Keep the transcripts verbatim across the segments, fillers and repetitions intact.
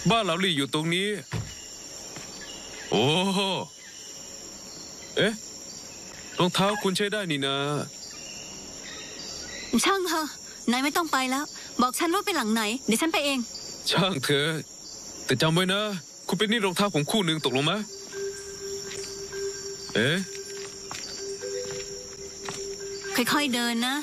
บ้านเหลาหลี่อยู่ตรงนี้โอ้เอ๊ะรองเท้าคุณใช้ได้นี่นะช่างเถอะนายไม่ต้องไปแล้วบอกฉันว่าไปหลังไหนเดี๋ยวฉันไปเองช่างเถอะแต่จำไว้นะคุณเป็นนี่รองเท้าผมคู่หนึ่งตกลงไหมเอ๊ะค่อยๆเดินนะ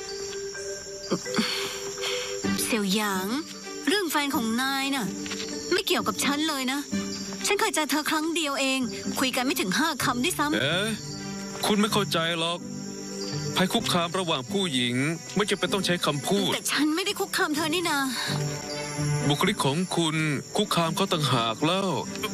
เสี่ยวหยางเรื่องแฟนของนายน่ะไม่เกี่ยวกับฉันเลยนะฉันเคยเจอเธอครั้งเดียวเองคุยกันไม่ถึงห้าคำด้วยซ้ำเอ๊ะคุณไม่เข้าใจหรอกภัยคุกคามระหว่างผู้หญิงไม่จำเป็นต้องใช้คำพูดแต่ฉันไม่ได้คุกคามเธอนี่นาบุคลิกของคุณคุกคามเขาต่างหากแล้ว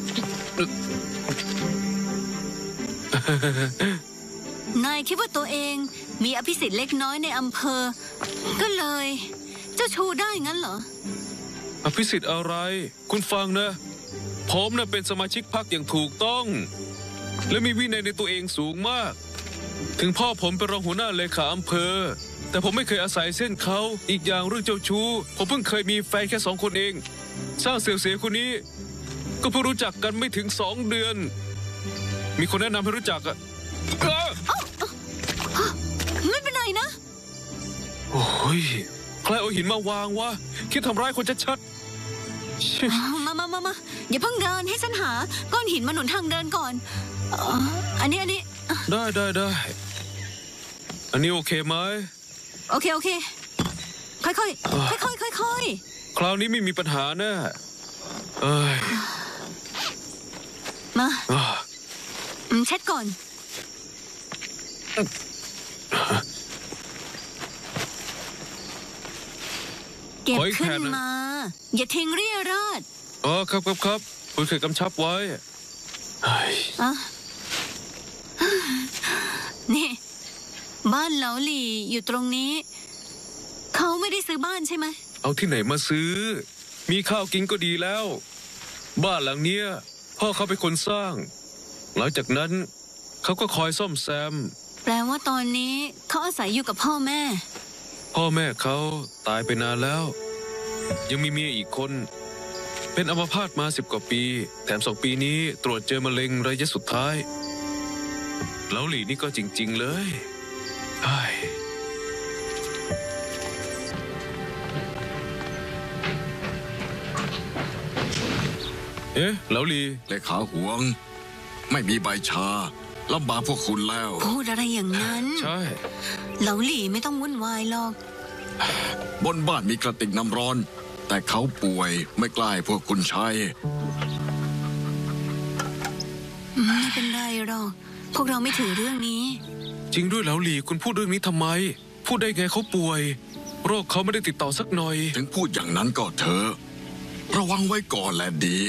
นายคิดว่าตัวเองมีอภิสิทธิ์เล็กน้อยในอำเภอก็เลยเจ้าชู้ได้งั้นเหรออภิสิทธิ์อะไรคุณฟังนะผมน่ะเป็นสมาชิกพรรคอย่างถูกต้องและมีวินัยในตัวเองสูงมากถึงพ่อผมเป็นรองหัวหน้าเลขาอำเภอแต่ผมไม่เคยอาศัยเส้นเขาอีกอย่างเรื่องเจ้าชู้ผมเพิ่งเคยมีแฟนแค่สองคนเองสร้างเสี่ยวเสียคนนี้ก็เพิ่งรู้จักกันไม่ถึงสองเดือนมีคนแนะนำให้รู้จักอะไม่เป็นไรนะโอ้ยใครเอาหินมาวางวะคิดทำร้ายคนชัดๆมามามามาอย่าเพิ่งเดินให้ฉันหาก้อนหินมาหนุนทางเดินก่อนอันนี้อันนี้ได้ได้ได้อันนี้โอเคไหมโอเคโอเคค่อยค่อยค่อยค่อยค่อยค่อยคราวนี้ไม่มีปัญหาแน่เอ้ยมาเช็ดก่อนเก็บขึ้นมาอย่าทิ้งเรี่ยราดอ๋อครับครับครับคุณเคยกำชับไว้อ่ะนี่บ้านเหลาหลี่อยู่ตรงนี้เขาไม่ได้ซื้อบ้านใช่ไหมเอาที่ไหนมาซื้อมีข้าวกินก็ดีแล้วบ้านหลังเนี้ยพ่อเขาเป็นคนสร้างหลังจากนั้นเขาก็คอยซ่อมแซมแปลว่าตอนนี้เขาอาศัยอยู่กับพ่อแม่พ่อแม่เขาตายไปนานแล้วยังมีเมียอีกคนเป็นอัมพาตมาสิบกว่าปีแถมสองปีนี้ตรวจเจอมะเร็งระยะสุดท้ายเหลาหลี่นี่ก็จริงๆเลยไอ้เอ๊ะเหลาหลี่เลขาหวงไม่มีใบชาลำบากพวกคุณแล้วพูดอะไรอย่างนั้นใช่เหลาหลี่ไม่ต้องวุ่นวายหรอกบนบ้านมีกระติกน้ำร้อนแต่เขาป่วยไม่กล้าให้พวกคุณใช้ไม่เป็นไรหรอกพวกเราไม่ถือเรื่องนี้จริงด้วยเหลาหลี่คุณพูดเรื่องนี้ทำไมพูดได้ไงเขาป่วยโรคเขาไม่ได้ติดต่อสักหน่อยถึงพูดอย่างนั้นก็เถอะระวังไว้ก่อนแหละดี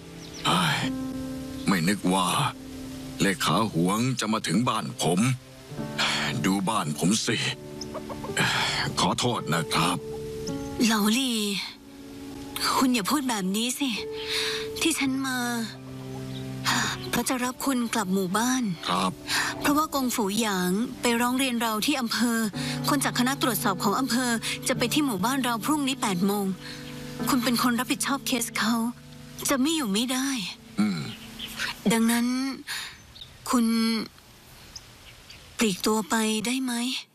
ไม่นึกว่าเลขาหวงจะมาถึงบ้านผมดูบ้านผมสิขอโทษนะครับเหลาหลี่คุณอย่าพูดแบบนี้สิที่ฉันมาเพราะจะรับคุณกลับหมู่บ้านครับเพราะว่ากงฝูหยางไปร้องเรียนเราที่อำเภอคนจากคณะตรวจสอบของอำเภอจะไปที่หมู่บ้านเราพรุ่งนี้แปดโมงคุณเป็นคนรับผิดชอบเคสเขาจะไม่อยู่ไม่ได้ดังนั้นคุณปลีกตัวไปได้ไหม